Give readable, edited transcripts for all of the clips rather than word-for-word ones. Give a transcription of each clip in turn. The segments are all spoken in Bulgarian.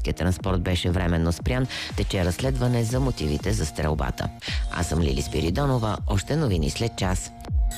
градският транспорт беше временно спрян. Тече разследване за мотивите за стрелбата. Аз съм Лили Спиридонова. Още новини след час.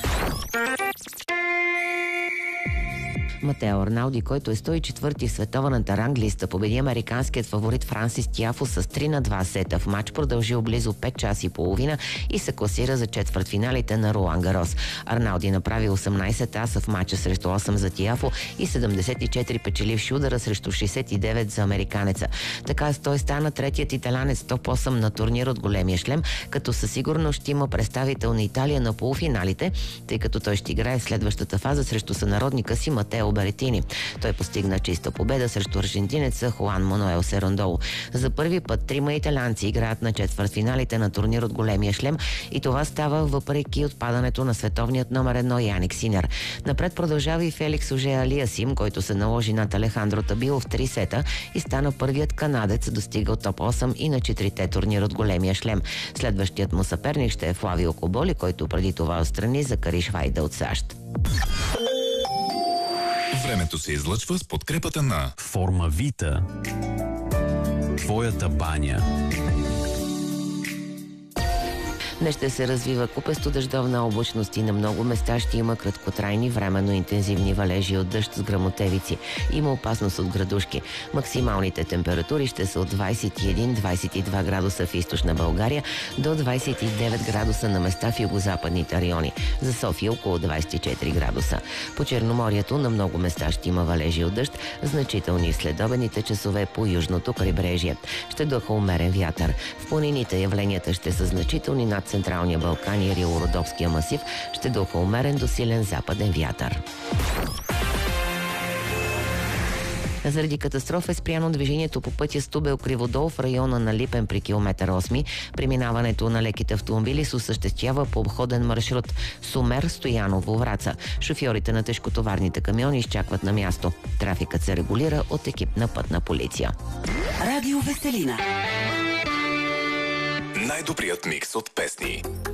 Матео Арнауди, който е 104-ти в световната ранглиста, победи американският фаворит Франсис Тиафо с 3-2 сета в матч, продължил близо 5 часа и половина и се класира за четвъртфиналите на Ролан Гарос. Арнауди направи 18 аса в матча срещу 8 за Тиафо и 74 печеливши удара срещу 69 за американеца. Така той стана третият италянец топ 8 на турнир от големия шлем, като със сигурност ще има представител на Италия на полуфиналите, тъй като той ще играе в следващата фаза срещу сънародника си Матео Беретини. Той постигна чиста победа срещу аржентинеца Хуан Мануел Серондоло. За първи път трима италианци играят на четвъртфиналите на турнир от големия шлем и това става въпреки отпадането на световният номер 1 Яник Синер. Напред продължава и Феликс Оже-Алиасим, който се наложи над Алехандро Табило в 3 сета и стана първият канадец, достигал топ 8 и на 4-те турнир от големия шлем. Следващият му съперник ще е Флавио Коболи, който преди това отстрани Закари Швайда от САЩ. Времето се излъчва с подкрепата на Формавита. Твоята баня. Днес ще се развива купесто дъждовна облачност и на много места ще има краткотрайни временно интензивни валежи от дъжд с гръмотевици. Има опасност от градушки. Максималните температури ще са от 21-22 градуса в източна България до 29 градуса на места в югозападните райони. За София около 24 градуса. По Черноморието на много места ще има валежи от дъжд, значителни в следобедните часове по южното крайбрежие. Ще духа умерен вятър. В планините явленията ще са значителни над Централния Балкан и Рило-Родопския масив, ще духа умерен до силен западен вятър. Заради катастрофа е спряно движението по пътя Стубел-Криводол в района на Липен при километър 8. Преминаването на леките автомобили се осъществява по обходен маршрут Сумер, Стояново, Враца. Шофьорите на тежкотоварните камиони изчакват на място. Трафикът се регулира от екип на пътна полиция. Радио Веселина. най-добрият микс от песни.